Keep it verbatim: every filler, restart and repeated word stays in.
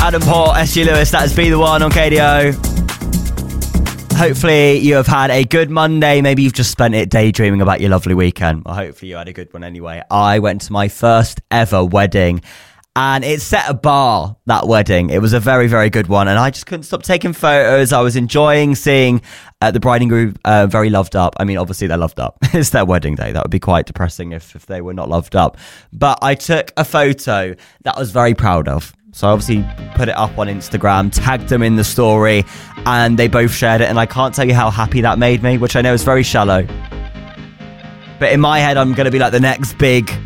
Adam Port, S G Lewis, that has Be The One on K D O. Hopefully you have had a good Monday. Maybe you've just spent it daydreaming about your lovely weekend. Well, hopefully you had a good one anyway. I went to my first ever wedding and it set a bar, that wedding. It was a very, very good one. And I just couldn't stop taking photos. I was enjoying seeing uh, the bride and groom uh, very loved up. I mean, obviously they're loved up. It's their wedding day. That would be quite depressing if, if they were not loved up. But I took a photo that I was very proud of. So I obviously put it up on Instagram, tagged them in the story, and they both shared it. And I can't tell you how happy that made me, which I know is very shallow. But in my head, I'm going to be like the next big